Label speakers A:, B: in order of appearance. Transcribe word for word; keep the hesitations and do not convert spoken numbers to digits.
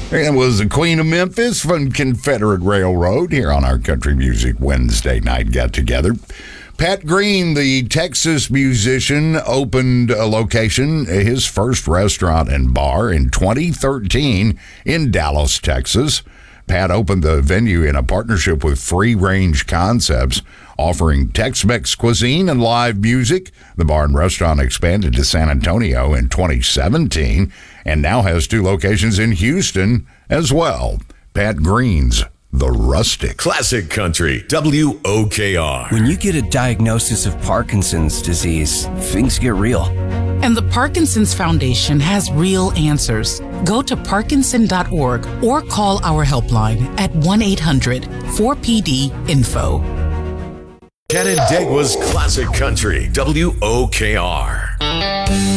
A: It was the Queen of Memphis from Confederate Railroad here on our Country Music Wednesday night get-together. Pat Green, the Texas musician, opened a location, his first restaurant and bar, in twenty thirteen in Dallas, Texas. Pat opened the venue in a partnership with Free Range Concepts, offering Tex-Mex cuisine and live music. The bar and restaurant expanded to San Antonio in twenty seventeen and now has two locations in Houston as well. Pat Green's The Rustic.
B: Classic Country, W O K R.
C: When you get a diagnosis of Parkinson's disease, things get real.
D: And the Parkinson's Foundation has real answers. Go to parkinson dot org or call our helpline at one eight hundred four P D info.
B: Canandaigua's Classic Country, W O K R.